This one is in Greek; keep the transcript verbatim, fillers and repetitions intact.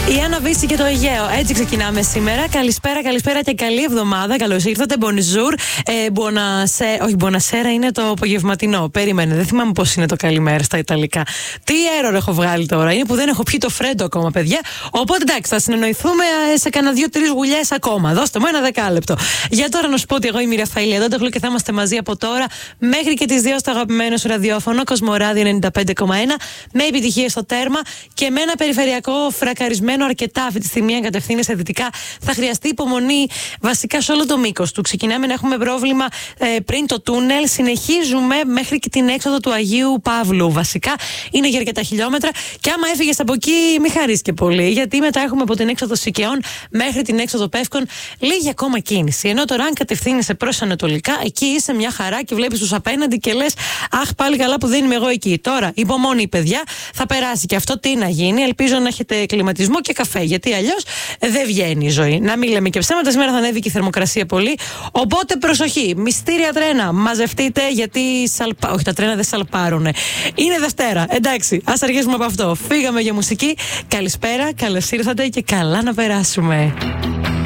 Η Άννα Βύση και το Αιγαίο. Έτσι ξεκινάμε σήμερα. Καλησπέρα, καλησπέρα και καλή εβδομάδα. Καλώς ήρθατε. Bonjour. Ε, buonasera. Όχι, buonasera είναι το απογευματινό. Περίμενε, δεν θυμάμαι πώς είναι το καλημέρα στα Ιταλικά. Τι error έχω βγάλει τώρα. Είναι που δεν έχω πιει το φρέντο ακόμα, παιδιά. Οπότε εντάξει, θα συνεννοηθούμε σε κανένα δύο-τρεις γουλιές ακόμα. Δώστε μου ένα δεκάλεπτο. Για τώρα να σου πω ότι εγώ είμαι η Ραφαήλ Αντόγλου και θα είμαστε μαζί από τώρα μέχρι και τις δύο στο αγαπημένο σου ραδιόφωνο Κοσμοράδιο ενενήντα πέντε κόμμα ένα με επιτυχία στο τέρμα και με ένα περιφερειακό φρακαρισμένο αρκετά αυτή τη στιγμή αν κατευθύνεσαι δυτικά. Θα χρειαστεί υπομονή βασικά σε όλο το μήκος του. Ξεκινάμε να έχουμε πρόβλημα ε, πριν το τούνελ. Συνεχίζουμε μέχρι και την έξοδο του Αγίου Παύλου. Βασικά είναι για αρκετά χιλιόμετρα. Και άμα έφυγες από εκεί, μη χαρείς και πολύ. Γιατί μετά έχουμε από την έξοδο Σικαιών μέχρι την έξοδο Πεύκων λίγη ακόμα κίνηση. Ενώ τώρα, αν κατευθύνεσαι προς ανατολικά, εκεί είσαι μια χαρά και βλέπεις τους απέναντι και λες, αχ, πάλι καλά που δεν είμαι εγώ εκεί. Τώρα, υπομονή, παιδιά, θα περάσει και αυτό. Τι να γίνει. Ελπίζω να έχετε κλιματισμό και καφέ. Γιατί αλλιώς δεν βγαίνει η ζωή. Να μην λέμε και ψέματα. Σήμερα θα ανέβει και η θερμοκρασία πολύ. Οπότε προσοχή. Μυστήρια τρένα. Μαζευτείτε γιατί σαλπα... Όχι, τα τρένα δεν σαλπάρουνε. Είναι Δευτέρα. Εντάξει, ας αρχίσουμε από αυτό. Φύγαμε για μουσική. Καλησπέρα, καλώς ήρθατε και καλά να περάσουμε.